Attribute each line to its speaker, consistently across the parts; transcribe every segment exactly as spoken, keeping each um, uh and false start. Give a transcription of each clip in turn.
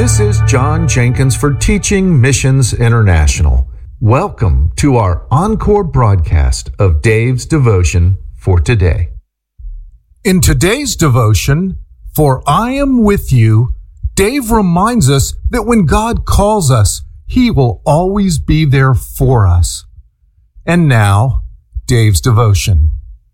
Speaker 1: This is John Jenkins for Teaching Missions International. Welcome to our encore broadcast of Dave's Devotion for today. In today's devotion, For I Am With You, Dave reminds us that when God calls us, He will always be there for us. And now, Dave's devotion.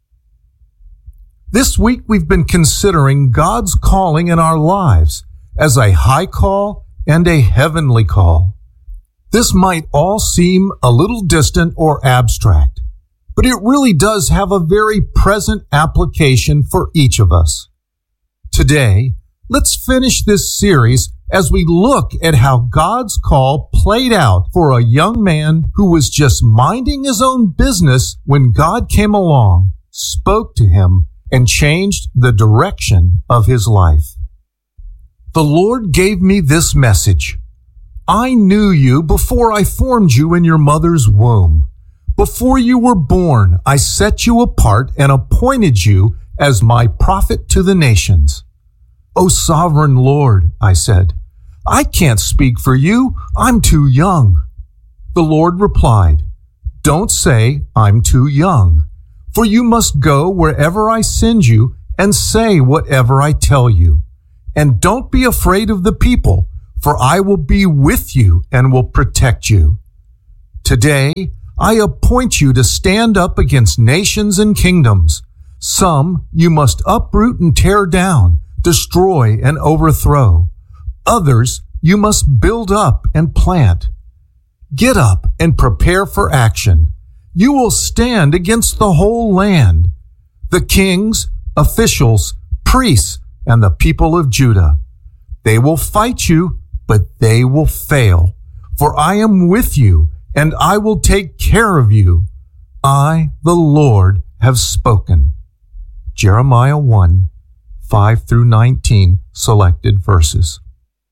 Speaker 1: This week we've been considering God's calling in our lives as a high call and a heavenly call. This might all seem a little distant or abstract, but it really does have a very present application for each of us. Today, let's finish this series as we look at how God's call played out for a young man who was just minding his own business when God came along, spoke to him, and changed the direction of his life. The Lord gave me this message. I knew you before I formed you in your mother's womb. Before you were born, I set you apart and appointed you as my prophet to the nations. O sovereign Lord, I said, I can't speak for you. I'm too young. The Lord replied, Don't say I'm too young, for you must go wherever I send you and say whatever I tell you. And don't be afraid of the people, for I will be with you and will protect you. Today, I appoint you to stand up against nations and kingdoms. Some you must uproot and tear down, destroy and overthrow. Others you must build up and plant. Get up and prepare for action. You will stand against the whole land, the kings, officials, priests, and the people of Judah. They will fight you, but they will fail. For I am with you, and I will take care of you. I, the Lord, have spoken. Jeremiah one, five through nineteen, selected verses.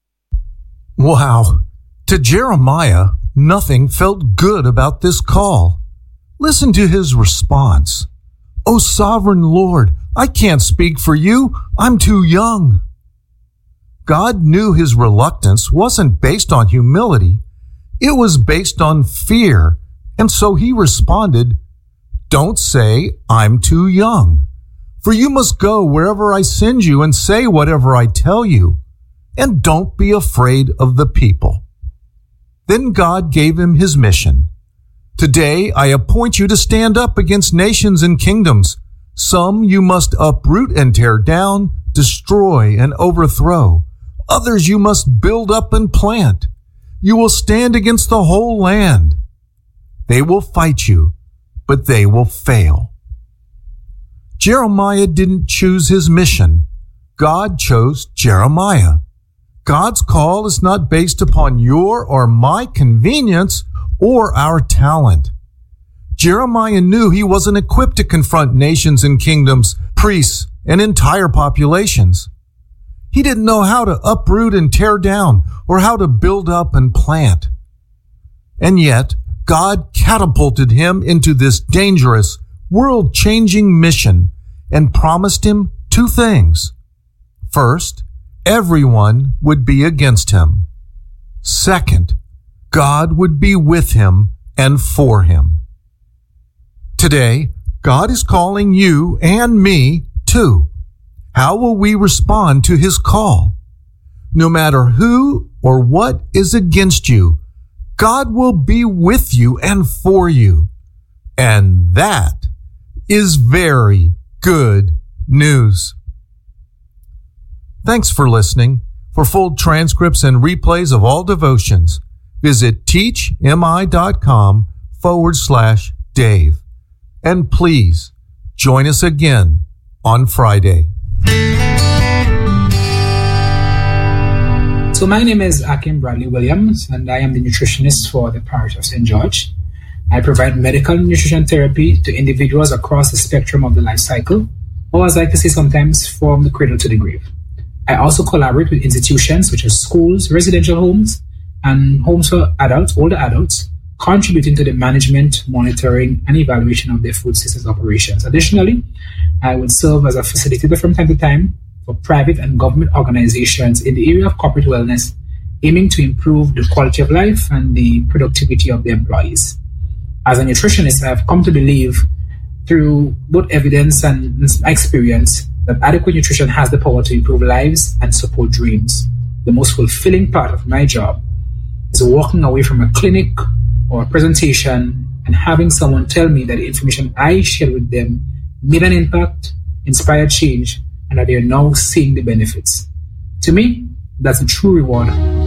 Speaker 1: Wow! To Jeremiah, nothing felt good about this call. Listen to his response. O sovereign Lord, I can't speak for you. I'm too young. God knew his reluctance wasn't based on humility. It was based on fear. And so he responded, Don't say I'm too young, for you must go wherever I send you and say whatever I tell you. And don't be afraid of the people. Then God gave him his mission. Today I appoint you to stand up against nations and kingdoms. Some you must uproot and tear down, destroy and overthrow. Others you must build up and plant. You will stand against the whole land. They will fight you, but they will fail. Jeremiah didn't choose his mission. God chose Jeremiah. God's call is not based upon your or my convenience or our talent. Jeremiah knew he wasn't equipped to confront nations and kingdoms, priests, and entire populations. He didn't know how to uproot and tear down or how to build up and plant. And yet, God catapulted him into this dangerous, world-changing mission and promised him two things. First, everyone would be against him. Second, God would be with him and for him. Today, God is calling you and me too. How will we respond to his call? No matter who or what is against you, God will be with you and for you. And that is very good news. Thanks for listening. For full transcripts and replays of all devotions, visit teachmi.com forward slash Dave. And please join us again on Friday.
Speaker 2: So my name is Akim Bradley Williams, and I am the nutritionist for the parish of Saint George. I provide medical nutrition therapy to individuals across the spectrum of the life cycle, or as I like to say sometimes, from the cradle to the grave. I also collaborate with institutions such as schools, residential homes, and homes for adults, older adults, contributing to the management, monitoring, and evaluation of their food systems operations. Additionally, I would serve as a facilitator from time to time for private and government organizations in the area of corporate wellness, aiming to improve the quality of life and the productivity of the employees. As a nutritionist, I have come to believe through both evidence and experience that adequate nutrition has the power to improve lives and support dreams. The most fulfilling part of my job is walking away from a clinic or a presentation and having someone tell me that the information I shared with them made an impact, inspired change, and that they are now seeing the benefits. To me, that's the true reward